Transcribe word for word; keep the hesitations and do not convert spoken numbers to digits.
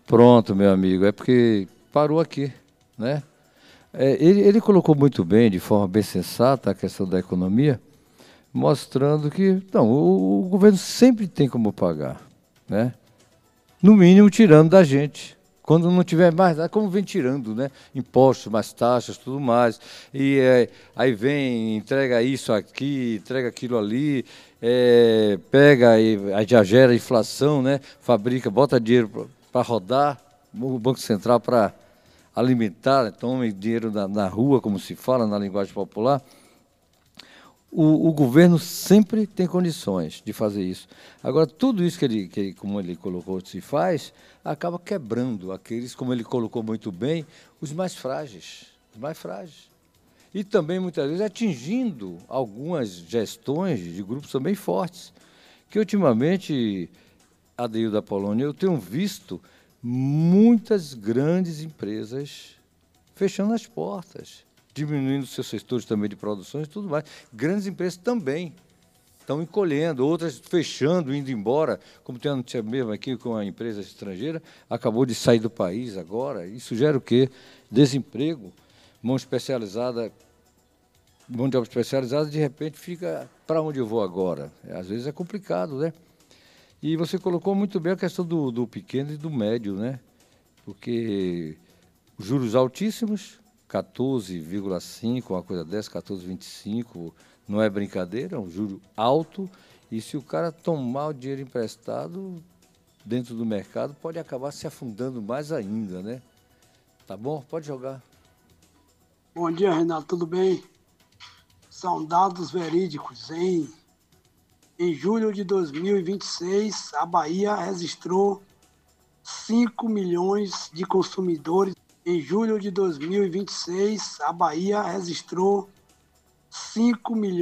Pronto, meu amigo, é porque parou aqui, né? É, ele, ele colocou muito bem, de forma bem sensata, a questão da economia, mostrando que não, o, o governo sempre tem como pagar, né? No mínimo tirando da gente. Quando não tiver mais nada, como vem tirando, né? Impostos, mais taxas, tudo mais. E é, aí vem, entrega isso aqui, entrega aquilo ali, é, pega e aí já gera inflação, né? Fabrica, bota dinheiro para rodar, o Banco Central para alimentar, né? Toma dinheiro na, na rua, como se fala na linguagem popular. O, o governo sempre tem condições de fazer isso. Agora, tudo isso que ele, que ele, como ele colocou, se faz, acaba quebrando aqueles, como ele colocou muito bem, os mais frágeis, os mais frágeis. E também, muitas vezes, atingindo algumas gestões de grupos também fortes, que ultimamente, Adeildo da Polônia, eu tenho visto muitas grandes empresas fechando as portas, diminuindo seus setores também de produções e tudo mais. Grandes empresas também estão encolhendo, outras fechando, indo embora, como tem a notícia mesmo aqui com a empresa estrangeira, acabou de sair do país agora. Isso gera o quê? Desemprego, mão especializada, mão de obra especializada, de repente fica, para onde eu vou agora? Às vezes é complicado, né? E você colocou muito bem a questão do, do pequeno e do médio, né? Porque juros altíssimos, quatorze vírgula cinco, uma coisa dessa, quatorze vírgula vinte e cinco, não é brincadeira, é um juro alto, e se o cara tomar o dinheiro emprestado dentro do mercado, pode acabar se afundando mais ainda, né? Tá bom? Pode jogar. Bom dia, Renato, tudo bem? São dados verídicos. Em, em julho de dois mil e vinte e seis, a Bahia registrou cinco milhões de consumidores. Em julho de dois mil e vinte e seis, a Bahia registrou cinco milhões